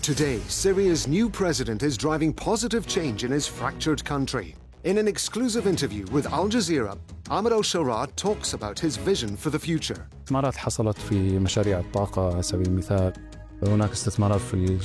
Today, Syria's new president is driving positive change in his fractured country. In an exclusive interview with Al Jazeera, Ahmed al-Shawra talks about his vision for the future. استثمارات حصلت في مشاريع الطاقة على سبيل المثال. هناك استثمارات في